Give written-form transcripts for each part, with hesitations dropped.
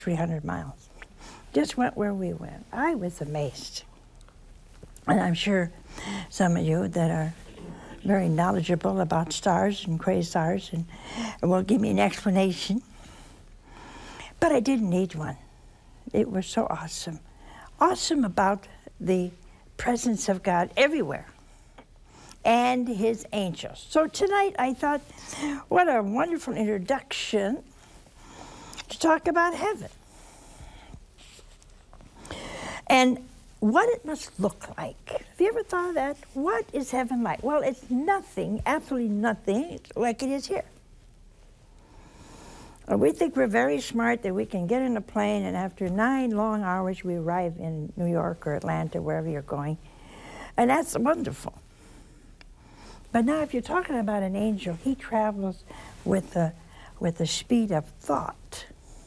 300 miles. Just went where we went. I was amazed. And I'm sure some of you that are very knowledgeable about stars and quasars and will give me an explanation. But I didn't need one. It was so awesome. Awesome about the presence of God everywhere and his angels. So tonight I thought, what a wonderful introduction to talk about heaven. And what it must look like. Have you ever thought of that? What is heaven like? Well, it's nothing, absolutely nothing like it is here. We think we're very smart, that we can get in a plane and after 9 long hours we arrive in New York or Atlanta, wherever you're going. And that's wonderful. But now if you're talking about an angel, he travels with the speed of thought.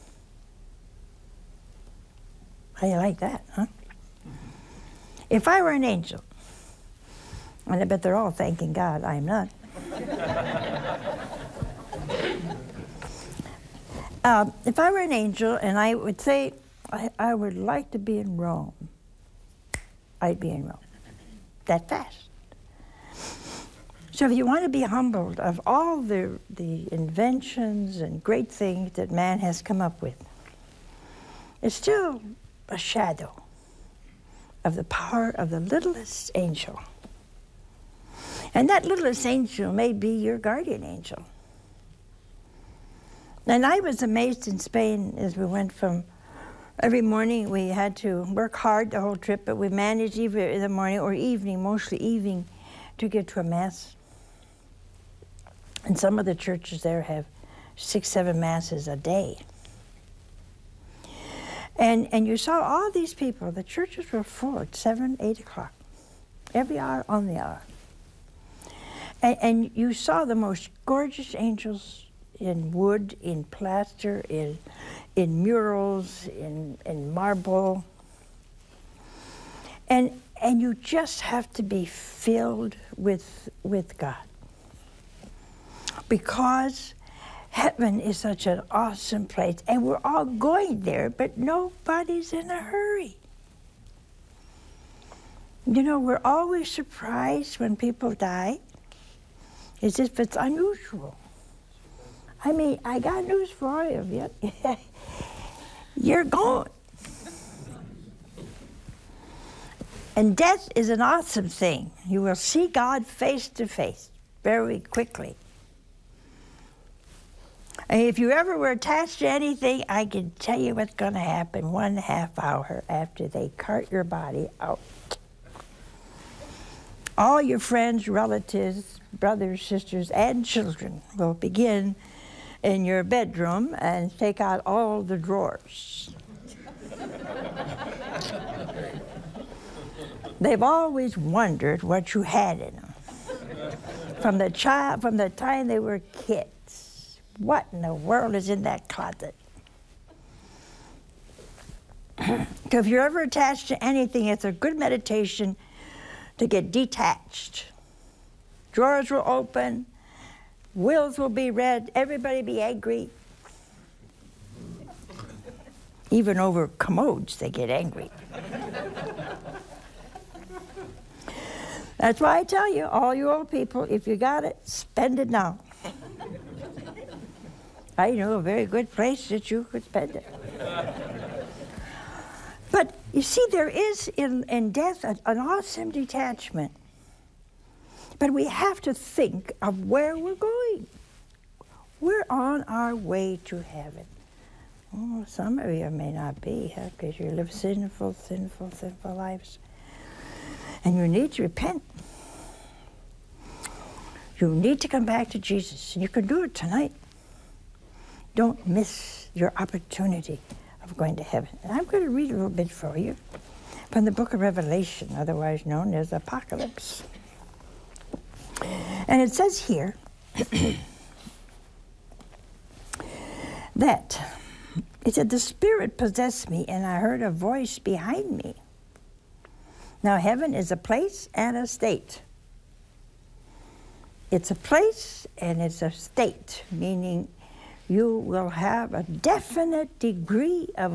How do you like that, huh? If I were an angel, and I bet they're all thanking God, I'm not. If I were an angel and I would say, I would like to be in Rome, I'd be in Rome. That fast. So if you want to be humbled of all the inventions and great things that man has come up with, it's still a shadow of the power of the littlest angel. And that littlest angel may be your guardian angel. And I was amazed in Spain as we went from, every morning we had to work hard the whole trip, but we managed either in the morning or evening, mostly evening, to get to a mass. And some of the churches there have 6, 7 masses a day. And you saw all these people, the churches were full at 7, 8 o'clock, every hour on the hour. And you saw the most gorgeous angels in wood, in plaster, in murals, in marble. And you just have to be filled with God. Because heaven is such an awesome place, and we're all going there, but nobody's in a hurry. You know, we're always surprised when people die, as if it's unusual. I mean, I got news for you. You're gone. And death is an awesome thing. You will see God face to face very quickly. And if you ever were attached to anything, I can tell you what's going to happen 1.5 hours after they cart your body out. All your friends, relatives, brothers, sisters, and children will begin in your bedroom and take out all the drawers. They've always wondered what you had in them. From the time they were kids. What in the world is in that closet? So if you're ever attached to anything, it's a good meditation to get detached. Drawers will open, wills will be read, everybody be angry. Even over commodes, they get angry. That's why I tell you, all you old people, if you got it, spend it now. I know a very good place that you could spend it. But you see, there is in death an awesome detachment. But we have to think of where we're going. We're on our way to heaven. Oh, some of you may not be, because you live sinful lives. And you need to repent. You need to come back to Jesus. And you can do it tonight. Don't miss your opportunity of going to heaven. And I'm going to read a little bit for you from the book of Revelation, otherwise known as Apocalypse. And it says here that, it said, the Spirit possessed me, and I heard a voice behind me. Now, heaven is a place and a state. It's a place and it's a state, meaning you will have a definite degree of